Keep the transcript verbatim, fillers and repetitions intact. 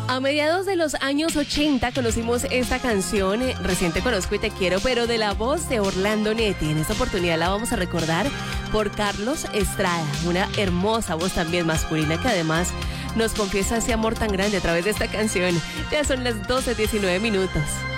A mediados de los años ochenta conocimos esta canción, eh, Recién te conozco y te quiero, pero de la voz de Orlando Netti. En esta oportunidad la vamos a recordar por Carlos Estrada, una hermosa voz también masculina que además nos confiesa ese amor tan grande a través de esta canción. Ya son las doce diecinueve minutos.